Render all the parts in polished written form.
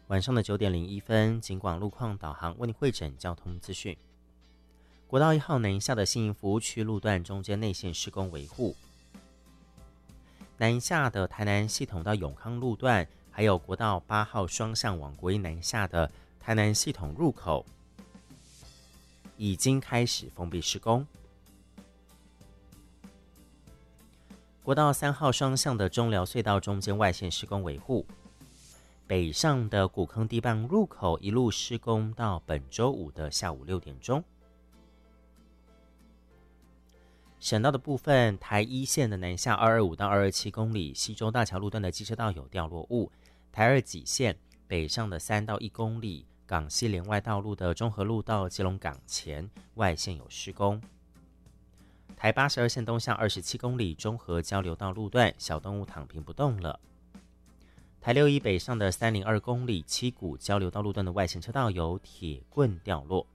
晚上的9:01，警广路况导航为您汇整交通资讯。国道1号南下的信义服务区路段中间内线施工维护，南下的台南系统到永康路段，还有国道8号双向往国一南下的台南系统入口已经开始封闭施工。国道3号双向的中寮隧道中间外线施工维护，北上的古坑地磅入口一路施工到本周五的下午6点钟。省道的部分，台一线的南下225到227公里，西周大桥路段的机车道有掉落物；台二己线北上的3到1公里，港西连外道路的中和路到基隆港前外线有施工。台82线东向27公里，中和交流道路段小动物躺平不动了。台61北上的302公里，七股交流道路段的外线车道有铁棍掉落。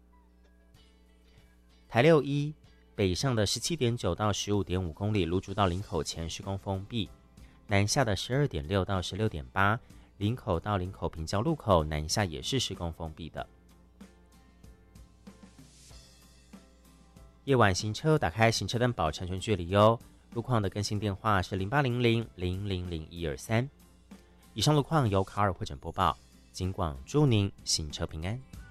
台61北上的17.9到15.5公里，芦竹到林口前施工封闭；南下的12.6到16.8，林口到林口平交路口南下也是施工封闭的。夜晚行车打开行车灯保持安全距离哦。路况的更新电话是0800000123。以上路况由卡尔汇整播报，警广祝您行车平安。